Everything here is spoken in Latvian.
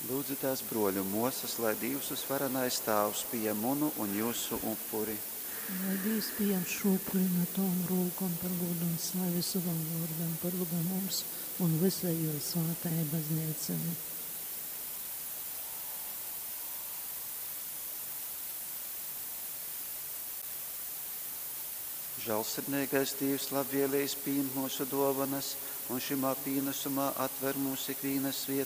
Lūdzu tās broļu mūsas, lai Dievs visvarenais tēvs pieņem munu un jūsu upuri. Lai Dievs pieņem šo upuri no tām rūkām par godu un slavu savam vārdam, par lūgu mums un visai jau svētajai baznīcai. Žēlsirdīgais Dievs labvēlējis pieņem mūsu dāvanas un šimā pienesumā atver mūsu ikvienas vieta